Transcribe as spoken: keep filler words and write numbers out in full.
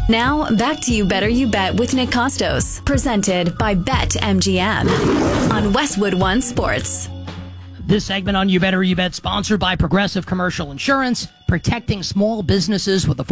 Now, back to You Better You Bet with Nick Costos, presented by BetMGM on Westwood One Sports. This segment on You Better You Bet, sponsored by Progressive Commercial Insurance, protecting small businesses with a